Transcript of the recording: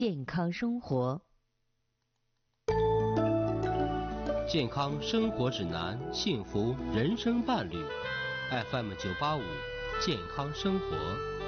健康生活， 健康生活指南，幸福人生伴侣。FM 985，健康生活。